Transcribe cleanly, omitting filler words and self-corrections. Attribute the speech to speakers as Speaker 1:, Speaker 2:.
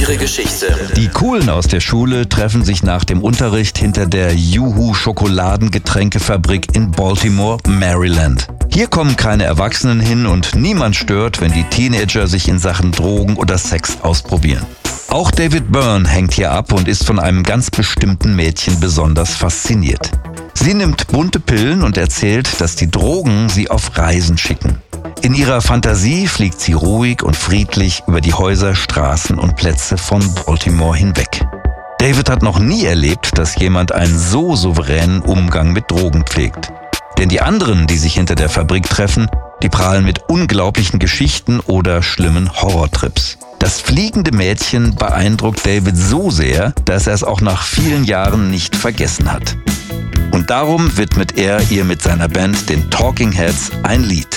Speaker 1: ihre Geschichte.
Speaker 2: Die Coolen aus der Schule treffen sich nach dem Unterricht hinter der Juhu-Schokoladengetränkefabrik in Baltimore, Maryland. Hier kommen keine Erwachsenen hin und niemand stört, wenn die Teenager sich in Sachen Drogen oder Sex ausprobieren. Auch David Byrne hängt hier ab und ist von einem ganz bestimmten Mädchen besonders fasziniert. Sie nimmt bunte Pillen und erzählt, dass die Drogen sie auf Reisen schicken. In ihrer Fantasie fliegt sie ruhig und friedlich über die Häuser, Straßen und Plätze von Baltimore hinweg. David hat noch nie erlebt, dass jemand einen so souveränen Umgang mit Drogen pflegt. Denn die anderen, die sich hinter der Fabrik treffen, die prahlen mit unglaublichen Geschichten oder schlimmen Horrortrips. Das fliegende Mädchen beeindruckt David so sehr, dass er es auch nach vielen Jahren nicht vergessen hat. Und darum widmet er ihr mit seiner Band, den Talking Heads, ein Lied.